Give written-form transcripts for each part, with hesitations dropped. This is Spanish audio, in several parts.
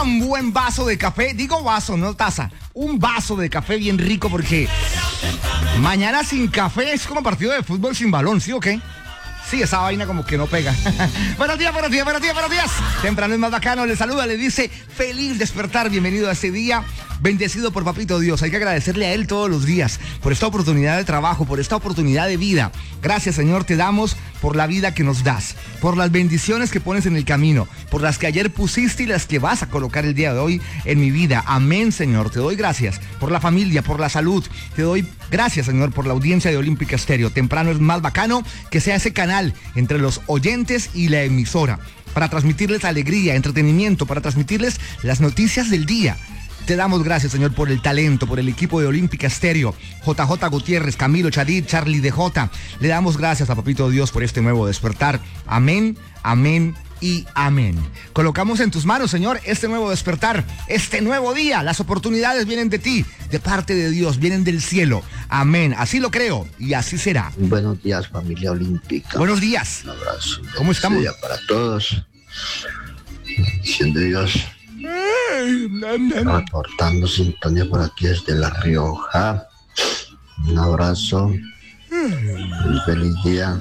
un buen vaso de café. Digo vaso, no taza. Un vaso de café bien rico porque mañana sin café es como partido de fútbol sin balón, ¿sí o qué? Sí, esa vaina como que no pega. Buenos días. Temprano es más bacano, le saluda, le dice feliz despertar, bienvenido a este día, bendecido por Papito Dios. Hay que agradecerle a Él todos los días por esta oportunidad de trabajo, por esta oportunidad de vida. Gracias, Señor, te damos por la vida que nos das, por las bendiciones que pones en el camino, por las que ayer pusiste y las que vas a colocar el día de hoy en mi vida. Amén, Señor. Te doy gracias por la familia, por la salud. Te doy gracias, Señor, por la audiencia de Olímpica Estéreo. Temprano es más bacano que sea ese canal entre los oyentes y la emisora para transmitirles alegría, entretenimiento, para transmitirles las noticias del día. Te damos gracias, Señor, por el talento, por el equipo de Olímpica Estéreo, JJ Gutiérrez, Camilo Chadid, Charlie DJ. Le damos gracias a Papito Dios por este nuevo despertar. Amén, amén y amén. Colocamos en tus manos, Señor, este nuevo despertar, este nuevo día. Las oportunidades vienen de ti, de parte de Dios, vienen del cielo. Amén. Así lo creo y así será. Buenos días, familia olímpica. Buenos días. Un abrazo. ¿Cómo estamos? Día para todos. Bendición de Dios. Reportando sintonía por aquí desde La Rioja. Un abrazo. Un feliz día.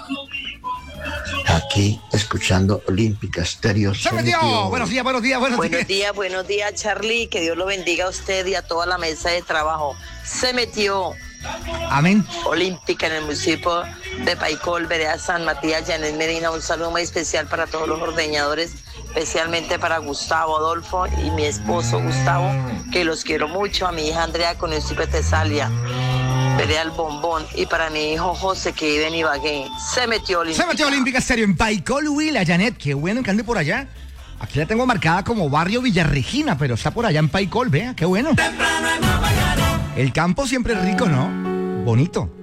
Aquí escuchando Olímpica Estéreo. ¡Se metió! Buenos días. Buenos días, Charlie. Que Dios lo bendiga a usted y a toda la mesa de trabajo. Se metió. Amén. Olímpica en el municipio de Paicol, vereda San Matías, Janet Medina. Un saludo muy especial para todos los ordeñadores, especialmente para Gustavo Adolfo y mi esposo Gustavo, que los quiero mucho. A mi hija Andrea con el municipio de Tesalia, vereda El Bombón, y para mi hijo José, que vive en Ibagué. Se metió Olímpica Estéreo en Paicol, Huila. Janet, qué bueno que ande por allá. Aquí la tengo marcada como barrio Villarregina, pero está por allá en Paicol, vea, qué bueno. El campo siempre es rico, ¿no? Bonito.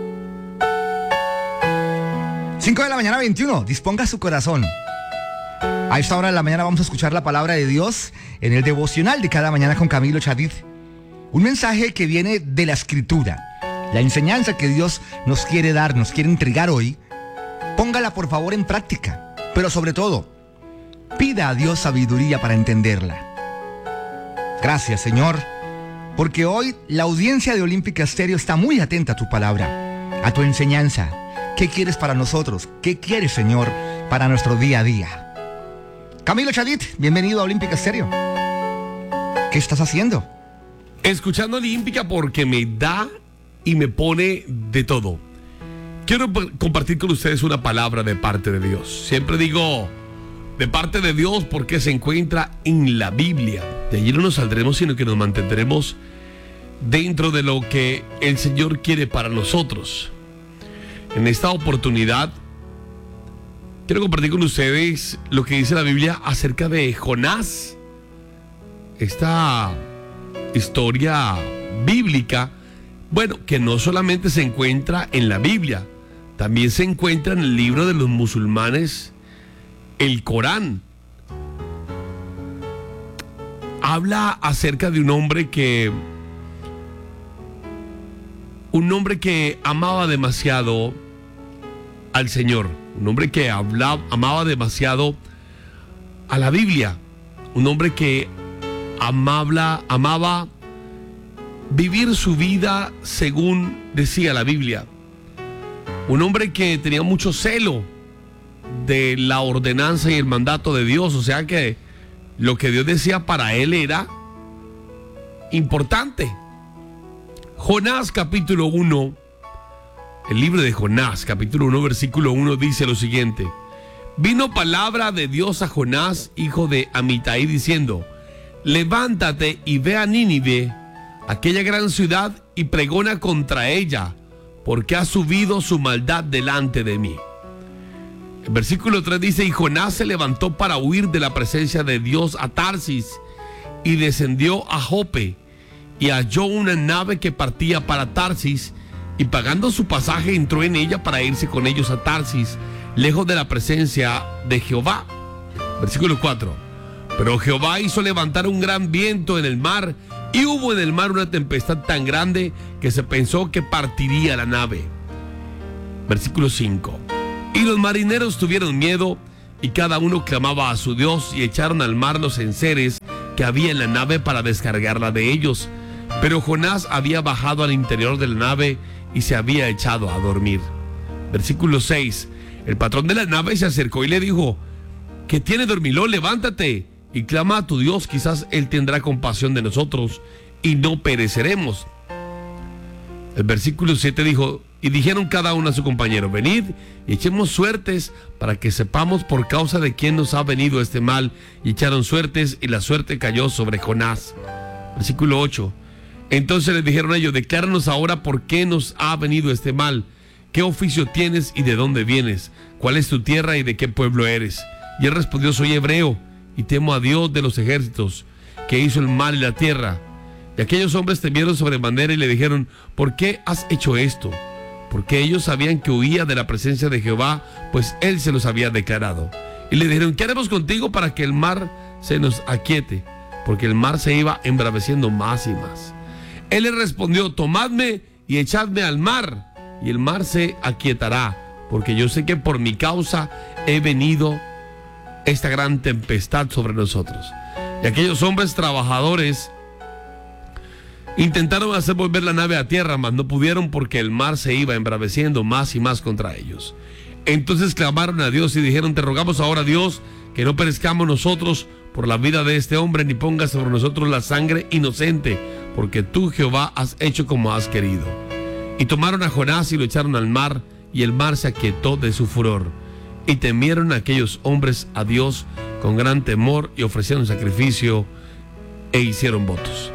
5 de la mañana, 21. Disponga su corazón. A esta hora de la mañana vamos a escuchar la palabra de Dios en el devocional de cada mañana con Camilo Chadid. Un mensaje que viene de la Escritura. La enseñanza que Dios nos quiere dar, nos quiere entregar hoy. Póngala por favor en práctica. Pero sobre todo, pida a Dios sabiduría para entenderla. Gracias, Señor, porque hoy la audiencia de Olímpica Estéreo está muy atenta a tu palabra, a tu enseñanza. ¿Qué quieres para nosotros? ¿Qué quieres, Señor, para nuestro día a día? Camilo Chadid, bienvenido a Olímpica Estéreo. ¿Qué estás haciendo? Escuchando Olímpica porque me da y me pone de todo. Quiero compartir con ustedes una palabra de parte de Dios. Siempre digo de parte de Dios porque se encuentra en la Biblia. De allí no nos saldremos, sino que nos mantendremos dentro de lo que el Señor quiere para nosotros. En esta oportunidad quiero compartir con ustedes lo que dice la Biblia acerca de Jonás. Esta historia bíblica, bueno, que no solamente se encuentra en la Biblia, también se encuentra en el libro de los musulmanes, el Corán. Habla acerca de un hombre que amaba demasiado al Señor, un hombre que amaba demasiado a la Biblia, un hombre que amaba vivir su vida según decía la Biblia, un hombre que tenía mucho celo de la ordenanza y el mandato de Dios, o sea que lo que Dios decía para él era importante. Jonás capítulo 1, el libro de Jonás capítulo 1 versículo 1 dice lo siguiente: vino palabra de Dios a Jonás, hijo de Amitai, diciendo: levántate y ve a Nínive, aquella gran ciudad, y pregona contra ella, porque ha subido su maldad delante de mí. El versículo 3 dice: y Jonás se levantó para huir de la presencia de Dios a Tarsis, y descendió a Jope, y halló una nave que partía para Tarsis, y pagando su pasaje entró en ella para irse con ellos a Tarsis, lejos de la presencia de Jehová. Versículo 4: pero Jehová hizo levantar un gran viento en el mar, y hubo en el mar una tempestad tan grande que se pensó que partiría la nave. Versículo 5: y los marineros tuvieron miedo, y cada uno clamaba a su Dios, y echaron al mar los enseres que había en la nave para descargarla de ellos. Pero Jonás había bajado al interior de la nave y se había echado a dormir. Versículo 6. El patrón de la nave se acercó y le dijo: ¿qué tiene, dormilón? Levántate y clama a tu Dios, quizás Él tendrá compasión de nosotros y no pereceremos. El versículo 7 dijo: y dijeron cada uno a su compañero: venid y echemos suertes para que sepamos por causa de quién nos ha venido este mal. Y echaron suertes, y la suerte cayó sobre Jonás. Versículo 8. Entonces les dijeron ellos: decláranos ahora por qué nos ha venido este mal. ¿Qué oficio tienes y de dónde vienes? ¿Cuál es tu tierra y de qué pueblo eres? Y él respondió: soy hebreo y temo a Dios de los ejércitos, que hizo el mal en la tierra. Y aquellos hombres temieron sobremanera y le dijeron: ¿por qué has hecho esto? Porque ellos sabían que huía de la presencia de Jehová, pues él se los había declarado. Y le dijeron: ¿qué haremos contigo para que el mar se nos aquiete? Porque el mar se iba embraveciendo más y más. Él les respondió: tomadme y echadme al mar, y el mar se aquietará, porque yo sé que por mi causa he venido esta gran tempestad sobre nosotros. Y aquellos hombres trabajadores intentaron hacer volver la nave a tierra, mas no pudieron, porque el mar se iba embraveciendo más y más contra ellos. Entonces clamaron a Dios y dijeron: te rogamos ahora, Dios, que no perezcamos nosotros por la vida de este hombre, ni pongas sobre nosotros la sangre inocente, porque tú, Jehová, has hecho como has querido. Y tomaron a Jonás y lo echaron al mar, y el mar se aquietó de su furor. Y temieron aquellos hombres a Dios con gran temor, y ofrecieron sacrificio e hicieron votos.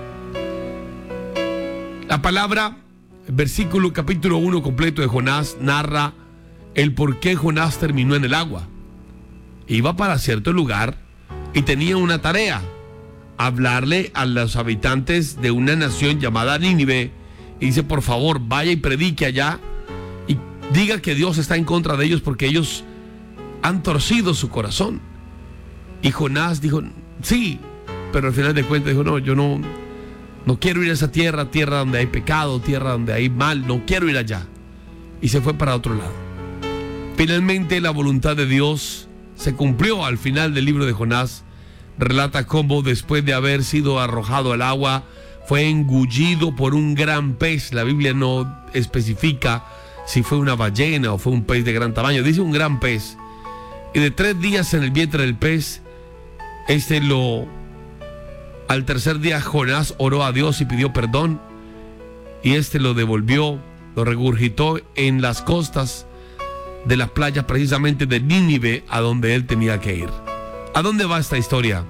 La palabra, versículo capítulo 1 completo de Jonás, narra el por qué Jonás terminó en el agua. Iba para cierto lugar y tenía una tarea: hablarle a los habitantes de una nación llamada Nínive. Y dice: por favor, vaya y predique allá y diga que Dios está en contra de ellos, porque ellos han torcido su corazón. Y Jonás dijo: sí, pero al final de cuentas dijo: no, yo no quiero ir a esa tierra donde hay pecado, tierra donde hay mal, no quiero ir allá. Y se fue para otro lado. Finalmente la voluntad de Dios se cumplió. Al final del libro de Jonás relata cómo, después de haber sido arrojado al agua, fue engullido por un gran pez. La Biblia no especifica si fue una ballena o fue un pez de gran tamaño, dice un gran pez. Y de 3 días en el vientre del pez, al tercer día Jonás oró a Dios y pidió perdón, y lo devolvió, lo regurgitó en las costas de las playas precisamente de Nínive, a donde él tenía que ir. ¿A dónde va esta historia?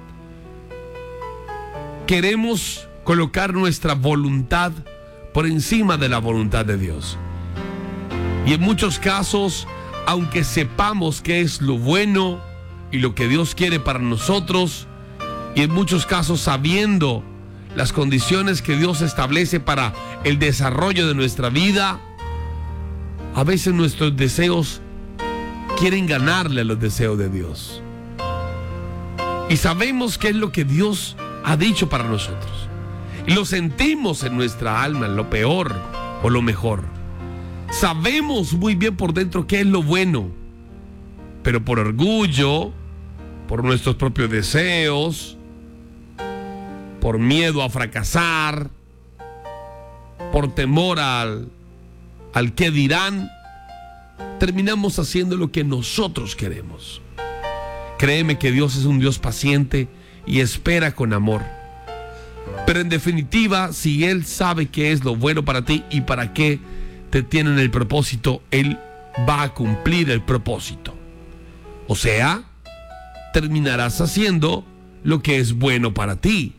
Queremos colocar nuestra voluntad por encima de la voluntad de Dios. Y en muchos casos, aunque sepamos qué es lo bueno y lo que Dios quiere para nosotros, y en muchos casos sabiendo las condiciones que Dios establece para el desarrollo de nuestra vida, a veces nuestros deseos quieren ganarle a los deseos de Dios. Y sabemos qué es lo que Dios ha dicho para nosotros. Y lo sentimos en nuestra alma, lo peor o lo mejor. Sabemos muy bien por dentro qué es lo bueno, pero por orgullo, por nuestros propios deseos, por miedo a fracasar, por temor al qué dirán, terminamos haciendo lo que nosotros queremos. Créeme que Dios es un Dios paciente y espera con amor. Pero en definitiva, si Él sabe qué es lo bueno para ti y para qué te tiene en el propósito, Él va a cumplir el propósito. O sea, terminarás haciendo lo que es bueno para ti.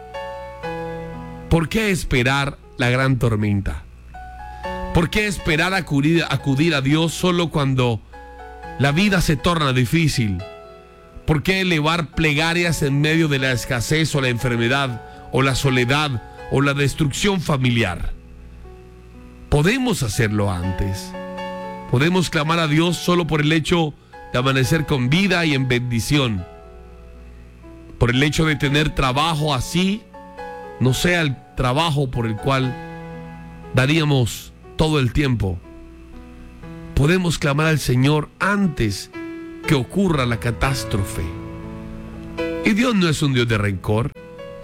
¿Por qué esperar la gran tormenta? ¿Por qué esperar acudir a Dios solo cuando la vida se torna difícil? ¿Por qué elevar plegarias en medio de la escasez o la enfermedad o la soledad o la destrucción familiar? Podemos hacerlo antes. Podemos clamar a Dios solo por el hecho de amanecer con vida y en bendición. Por el hecho de tener trabajo, así no sea el trabajo por el cual daríamos todo el tiempo. Podemos clamar al Señor antes que ocurra la catástrofe. Y Dios no es un Dios de rencor.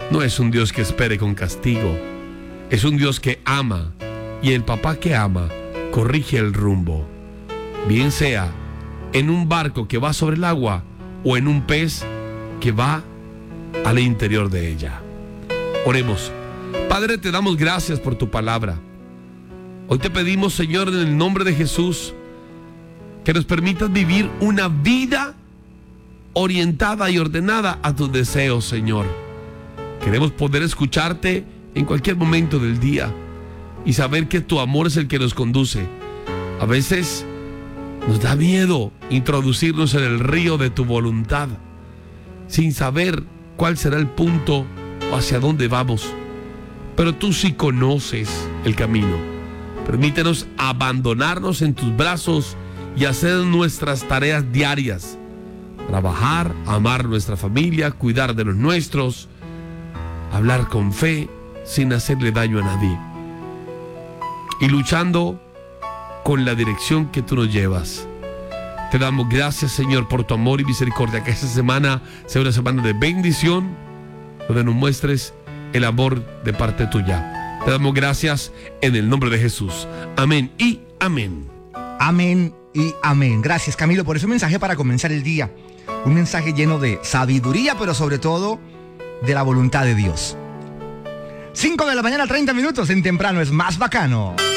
no es un Dios que espere con castigo. Es un Dios que ama, y el papá que ama corrige el rumbo. Bien sea en un barco que va sobre el agua o en un pez que va al interior de ella. Oremos. Padre, te damos gracias por tu palabra. Hoy te pedimos, Señor, en el nombre de Jesús, que nos permitas vivir una vida orientada y ordenada a tus deseos, Señor. Queremos poder escucharte en cualquier momento del día y saber que tu amor es el que nos conduce. A veces nos da miedo introducirnos en el río de tu voluntad sin saber cuál será el punto o hacia dónde vamos. Pero tú sí conoces el camino. Permítenos abandonarnos en tus brazos y hacer nuestras tareas diarias. Trabajar, amar nuestra familia, cuidar de los nuestros, hablar con fe sin hacerle daño a nadie. Y luchando con la dirección que tú nos llevas. Te damos gracias, Señor, por tu amor y misericordia. Que esta semana sea una semana de bendición, donde nos muestres el amor de parte tuya. Te damos gracias en el nombre de Jesús. Amén y amén. Amén y amén. Gracias, Camilo, por ese mensaje para comenzar el día. Un mensaje lleno de sabiduría, pero sobre todo de la voluntad de Dios. 5 de la mañana, 30 minutos. En Temprano es más bacano.